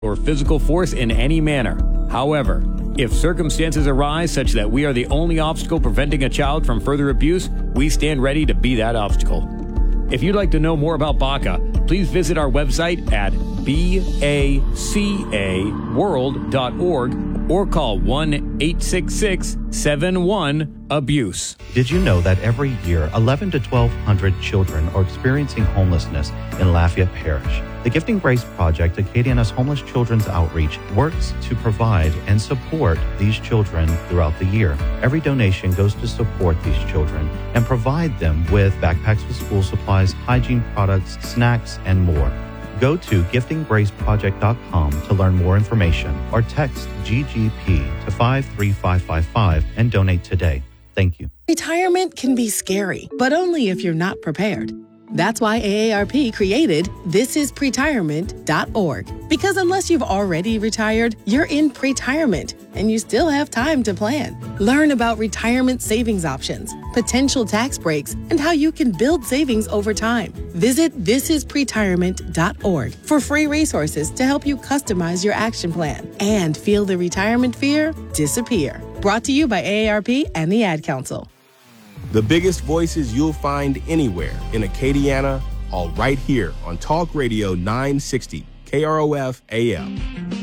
or physical force in any manner. However, if circumstances arise such that we are the only obstacle preventing a child from further abuse, we stand ready to be that obstacle. If you'd like to know more about BACA, please visit our website at bacaworld.org or call 1-866-71-ABUSE. Did you know that every year 1,100 to 1,200 children are experiencing homelessness in Lafayette Parish? The Gifting Grace Project, Acadiana's homeless children's outreach, works to provide and support these children throughout the year. Every donation goes to support these children and provide them with backpacks with school supplies, hygiene products, snacks, and more. Go to giftinggraceproject.com to learn more information or text GGP to 53555 and donate today. Thank you. Retirement can be scary, but only if you're not prepared. That's why AARP created thisispretirement.org. Because unless you've already retired, you're in pretirement and you still have time to plan. Learn about retirement savings options, potential tax breaks, and how you can build savings over time. Visit thisispretirement.org for free resources to help you customize your action plan and feel the retirement fear disappear. Brought to you by AARP and the Ad Council. The biggest voices you'll find anywhere in Acadiana, all right here on Talk Radio 960, KROF AM.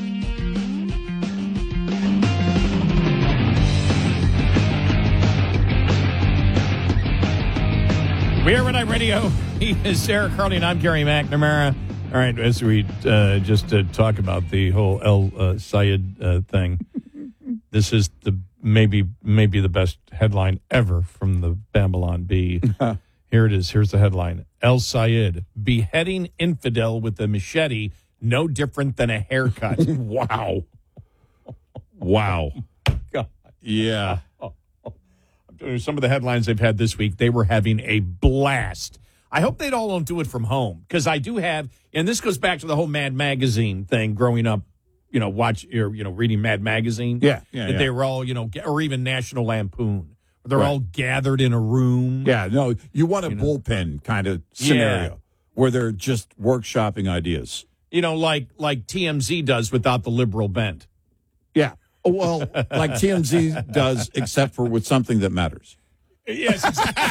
We are Red Eye Radio. He is Sarah Carly, and I'm Gary McNamara. All right, as we just talk about the whole El Sayed thing, this is the maybe the best headline ever from the Babylon Bee. Here it is. Here's the headline. El Sayed, beheading infidel with a machete, no different than a haircut. Wow. Wow. God. Yeah. Some of the headlines they've had this week, they were having a blast. I hope they all don't do it from home, because I do have, and this goes back to the whole Mad Magazine thing growing up, reading Mad Magazine. Yeah. They were all, or even National Lampoon. They're all gathered in a room. Yeah, no, you want a bullpen kind of scenario where they're just workshopping ideas. Like TMZ does without the liberal bent. Yeah. Well, like TMZ does, except for with something that matters. Yes.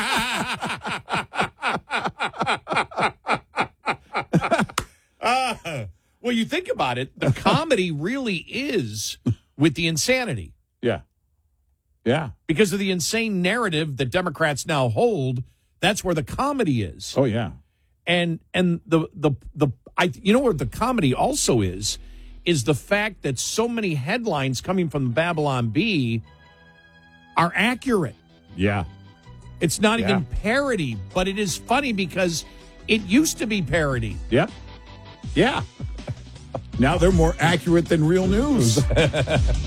Well, you think about it, the comedy really is with the insanity. Yeah. Yeah. Because of the insane narrative that Democrats now hold, that's where the comedy is. Oh, yeah. And where the comedy also is the fact that so many headlines coming from the Babylon Bee are accurate. Yeah. It's not even parody, but it is funny because it used to be parody. Yep. Yeah. Now they're more accurate than real news.